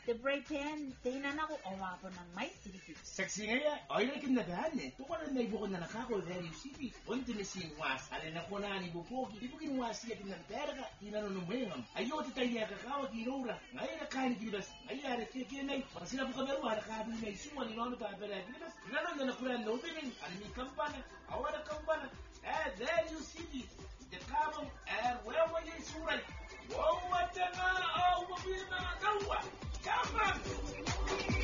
The Bray Pan, tingnan ako kawapo ng may silipit. Sexy nga yan. O, yun ang kinagahan eh. Tukon na ibukod na nakako, very silipit. Unti na singwas. Alin na ko na ni Bupogi. Ibu kinuwas siya kinagtera ka. Tinanunumbayang. Ayaw titay niya kakawa, kinura. Ngayon na kain kilas. Ngayon, kikinay. Pag sila po kameruha, nakabili na isuwa. Ninono pa pera kilas. Nanon na nakulan na opening. Alin ni kampana. Awa na kampana. There you see it. The carbon and where were you suray? Whoa, what the hell? Oh, what are you doing? Come on!